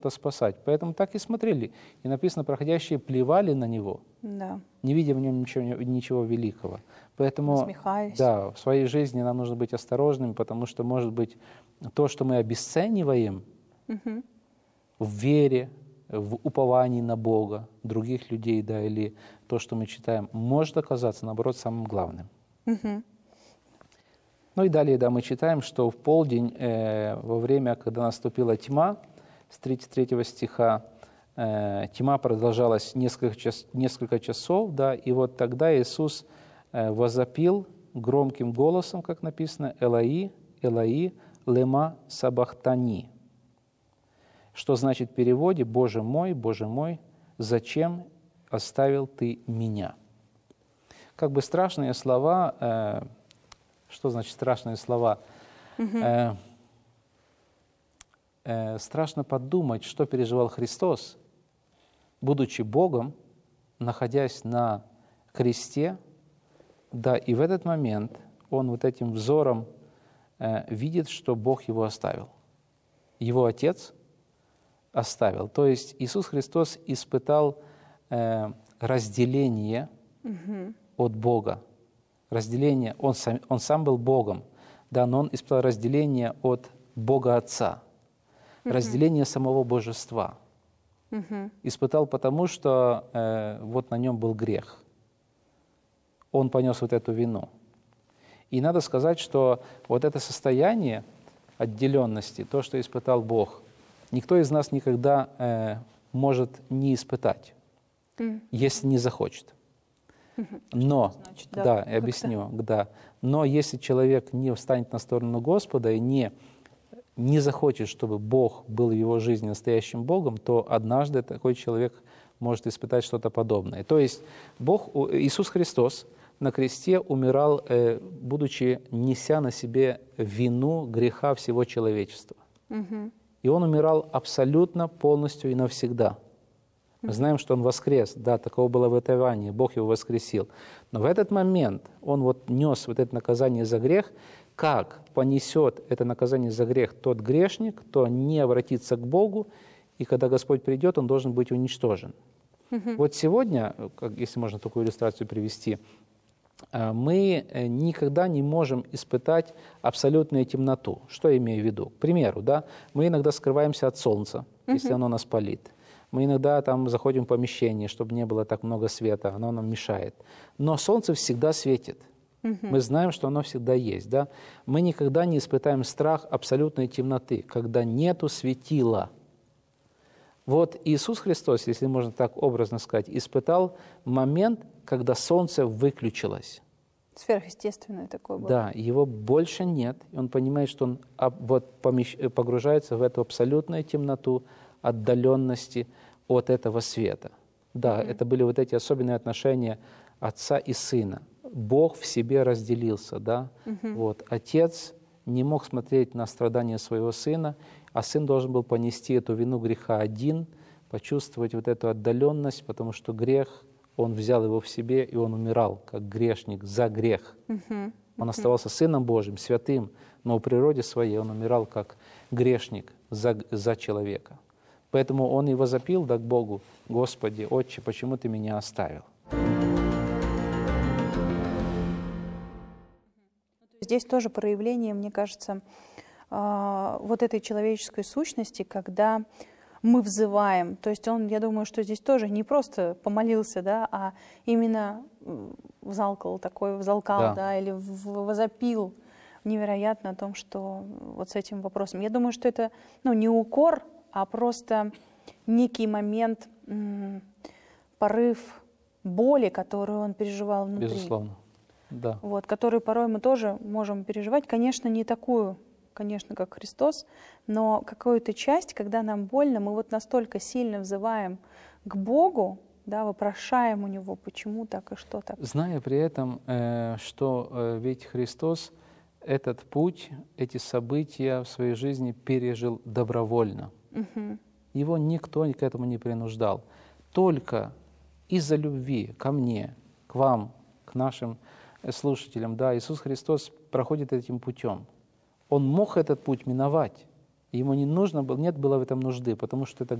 спасать. Поэтому так и смотрели. И написано, проходящие плевали на него, Да. не видя в нем ничего великого. Поэтому, Насмехаясь. да, в своей жизни нам нужно быть осторожными, потому что, может быть, то, что мы обесцениваем в вере, в уповании на Бога, других людей, да, или то, что мы читаем, может оказаться, наоборот, самым главным. Ну и далее, да, мы читаем, что в полдень, во время, когда наступила тьма, с 33 стиха, тьма продолжалась несколько часов, да, и вот тогда Иисус возопил громким голосом, как написано, «Элои, Элои, лема сабахтани», что значит в переводе Боже мой, зачем оставил Ты меня?» Как бы страшные слова. Что значит страшные слова? Страшно подумать, что переживал Христос, будучи Богом, находясь на кресте, да, и в этот момент Он вот этим взором видит, что Бог Его оставил. Его Отец оставил. То есть Иисус Христос испытал разделение от Бога. Разделение, он сам был Богом, да, но Он испытал разделение от Бога Отца, разделение самого Божества. Испытал потому, что вот на Нем был грех. Он понес вот эту вину. И надо сказать, что вот это состояние отделенности, то, что испытал Бог, никто из нас никогда может не испытать, если не захочет. Но, значит, да, я объясню, да. Но если человек не встанет на сторону Господа и не захочет, чтобы Бог был в его жизни настоящим Богом, то однажды такой человек может испытать что-то подобное. То есть Иисус Христос на кресте умирал, будучи неся на себе вину греха всего человечества. И Он умирал абсолютно, полностью и навсегда. Мы знаем, что Он воскрес, да, такого было в Евангелии, Бог Его воскресил. Но в этот момент Он вот нес вот это наказание за грех. Как понесет это наказание за грех тот грешник, кто не обратится к Богу, и когда Господь придет, он должен быть уничтожен. Вот сегодня, если можно такую иллюстрацию привести, мы никогда не можем испытать абсолютную темноту. Что я имею в виду? К примеру, да, мы иногда скрываемся от солнца, если оно нас палит. Мы иногда там заходим в помещение, чтобы не было так много света, оно нам мешает. Но солнце всегда светит. Мы знаем, что оно всегда есть. Да? Мы никогда не испытаем страх абсолютной темноты, когда нету светила. Вот Иисус Христос, если можно так образно сказать, испытал момент, когда солнце выключилось. Сверхъестественное такое было. Да, его больше нет. И он понимает, что он погружается в эту абсолютную темноту, отдаленности от этого света. Да, это были вот эти особенные отношения Отца и Сына. Бог в себе разделился, да. Вот. Отец не мог смотреть на страдания своего Сына, а Сын должен был понести эту вину греха один, почувствовать вот эту отдаленность, потому что грех, Он взял его в себе, и Он умирал, как грешник, за грех. Он оставался Сыном Божьим, святым, но в природе своей Он умирал, как грешник, за человека. Поэтому Он и возопил, да, к Богу: «Господи, Отче, почему Ты меня оставил?» Здесь тоже проявление, мне кажется, вот этой человеческой сущности, когда мы взываем. То есть он, я думаю, что здесь тоже не просто помолился, да, а именно взалкал, да, или возопил невероятно о том, что вот с этим вопросом. Я думаю, что это, не укор, а просто некий момент, порыв боли, которую он переживал внутри. Безусловно, да. Вот, которую порой мы тоже можем переживать. Конечно, не такую, конечно, как Христос, но какую-то часть, когда нам больно, мы вот настолько сильно взываем к Богу, да, вопрошаем у Него, почему так и что так. Зная при этом, что ведь Христос этот путь, эти события в своей жизни пережил добровольно. Его никто к этому не принуждал. Только из-за любви ко мне, к вам, к нашим слушателям, да, Иисус Христос проходит этим путем. Он мог этот путь миновать, Ему не нужно было, нет было в этом нужды, потому что это